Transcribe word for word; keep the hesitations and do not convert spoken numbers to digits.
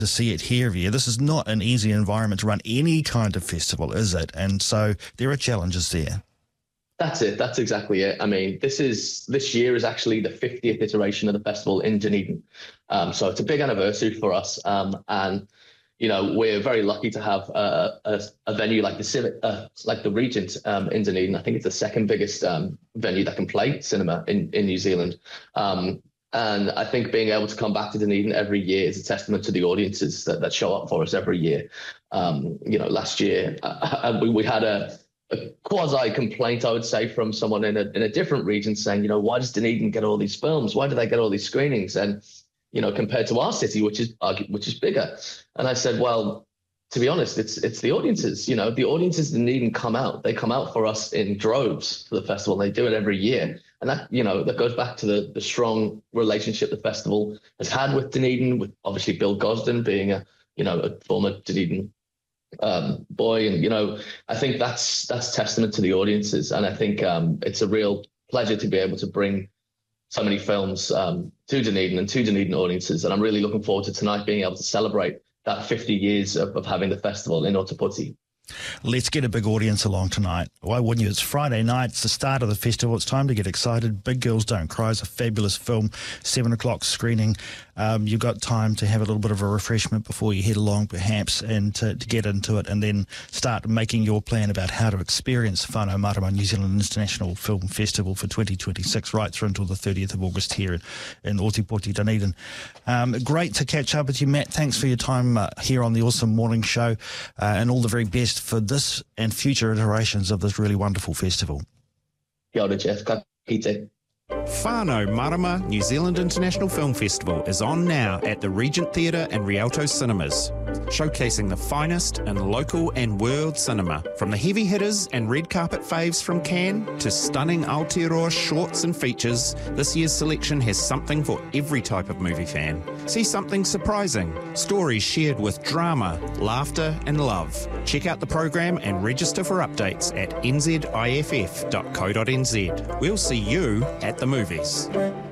to see it here. Here, this is not an easy environment to run any kind of festival, is it? And so there are challenges there. That's it. That's exactly it. I mean, this is this year is actually the fiftieth iteration of the festival in Dunedin. Um, so it's a big anniversary for us. Um, and, you know, we're very lucky to have uh, a, a venue like the Civic, uh, like the Regent um, in Dunedin. I think it's the second biggest um, venue that can play cinema in, in New Zealand. Um, and I think being able to come back to Dunedin every year is a testament to the audiences that, that show up for us every year. Um, you know, last year uh, we, we had a a quasi complaint, I would say, from someone in a in a different region saying, you know, why does Dunedin get all these films? Why do they get all these screenings? And, you know, compared to our city, which is which is bigger. And I said, well, to be honest, it's it's the audiences. You know, the audiences in Dunedin come out. They come out for us in droves for the festival. They do it every year. And that, you know, that goes back to the the strong relationship the festival has had with Dunedin, with obviously Bill Gosden being a, you know, a former Dunedin um boy. And, you know, I think that's that's testament to the audiences. And I think um it's a real pleasure to be able to bring so many films um to Dunedin and to Dunedin audiences. And I'm really looking forward to tonight being able to celebrate that fifty years of, of having the festival in Ōtepoti. Let's get a big audience along tonight. Why wouldn't you? It's Friday night. It's the start of the festival. It's time to get excited. Big Girls Don't Cry is a fabulous film. Seven o'clock screening. Um, you've got time to have a little bit of a refreshment before you head along, perhaps, and to, to get into it, and then start making your plan about how to experience Whānau Marama New Zealand International Film Festival for twenty twenty-six, right through until the thirtieth of August here in, in Ōtepoti, Dunedin. Um, great to catch up with you, Matt. Thanks for your time uh, here on the Awesome Morning Show, uh, and all the very best for this and future iterations of this really wonderful festival. Kia ora, Jeff. Ka kite. Whānau Marama New Zealand International Film Festival is on now at the Regent Theatre and Rialto Cinemas, showcasing the finest in local and world cinema. From the heavy hitters and red carpet faves from Cannes to stunning Aotearoa shorts and features, this year's selection has something for every type of movie fan. See something surprising, stories shared with drama, laughter and love. Check out the program and register for updates at n z i f f dot co dot n z. We'll see you at the movies.